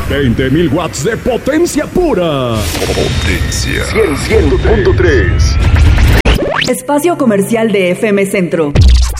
20,000 watts de potencia pura. Potencia 100.3. Espacio comercial de FM Centro.